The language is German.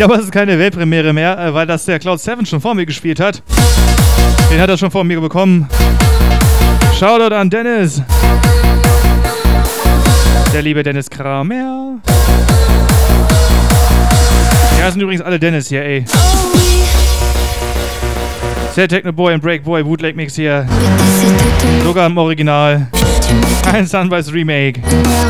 glaube, es ist keine Weltpremiere mehr, weil das der Cloud 7 schon vor mir gespielt hat. Den hat er schon vor mir bekommen. Shoutout an Dennis. Der liebe Dennis Kramer. Ja, sind übrigens alle Dennis hier, ey. Sehr Techno Boy und Break Boy Bootleg Mix hier. Sogar im Original. Kein Sunrise Remake.